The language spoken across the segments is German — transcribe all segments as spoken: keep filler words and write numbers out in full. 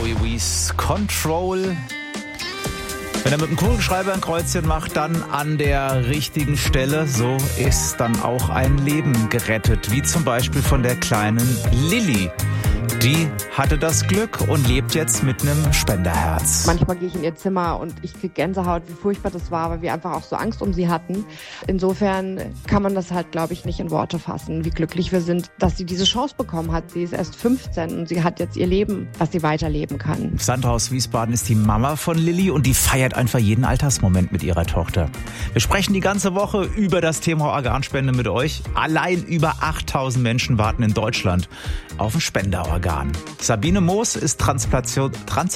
Joey Wees, Control. Wenn er mit dem Kugelschreiber ein Kreuzchen macht, dann an der richtigen Stelle. So ist dann auch ein Leben gerettet, wie zum Beispiel von der kleinen Lilly. Die hatte das Glück und lebt jetzt mit einem Spenderherz. Manchmal gehe ich in ihr Zimmer und ich kriege Gänsehaut, wie furchtbar das war, weil wir einfach auch so Angst um sie hatten. Insofern kann man das halt, glaube ich, nicht in Worte fassen, wie glücklich wir sind, dass sie diese Chance bekommen hat. Sie ist erst fünfzehn und sie hat jetzt ihr Leben, was sie weiterleben kann. Sandra aus Wiesbaden ist die Mama von Lilly und die feiert einfach jeden Alltagsmoment mit ihrer Tochter. Wir sprechen die ganze Woche über das Thema Organspende mit euch. Allein über achttausend Menschen warten in Deutschland auf ein Spenderorgan. Sabine Moos ist Transplantation,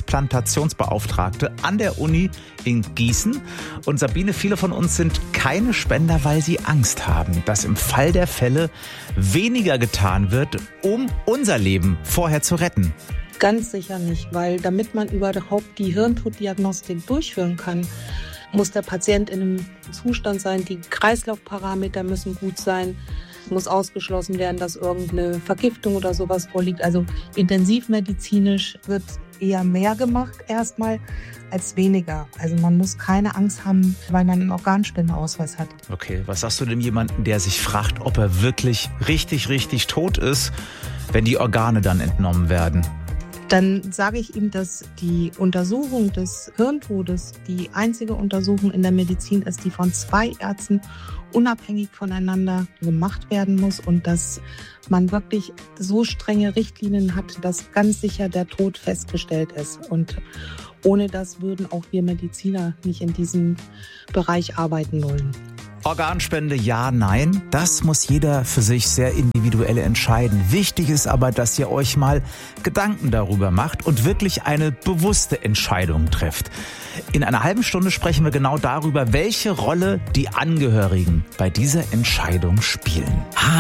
Transplantationsbeauftragte an der Uni in Gießen. Und Sabine, viele von uns sind keine Spender, weil sie Angst haben, dass im Fall der Fälle weniger getan wird, um unser Leben vorher zu retten. Ganz sicher nicht, weil damit man überhaupt die Hirntoddiagnostik durchführen kann, muss der Patient in einem Zustand sein, die Kreislaufparameter müssen gut sein. Muss ausgeschlossen werden, dass irgendeine Vergiftung oder sowas vorliegt. Also intensivmedizinisch wird eher mehr gemacht erstmal als weniger. Also man muss keine Angst haben, weil man einen Organspendeausweis hat. Okay, was sagst du denn jemandem, der sich fragt, ob er wirklich richtig, richtig tot ist, wenn die Organe dann entnommen werden? Dann sage ich ihm, dass die Untersuchung des Hirntodes die einzige Untersuchung in der Medizin ist, die von zwei Ärzten unabhängig voneinander gemacht werden muss und dass man wirklich so strenge Richtlinien hat, dass ganz sicher der Tod festgestellt ist. Und ohne das würden auch wir Mediziner nicht in diesem Bereich arbeiten wollen. Organspende, ja, nein, das muss jeder für sich sehr individuell entscheiden. Wichtig ist aber, dass ihr euch mal Gedanken darüber macht und wirklich eine bewusste Entscheidung trefft. In einer halben Stunde sprechen wir genau darüber, welche Rolle die Angehörigen bei dieser Entscheidung spielen.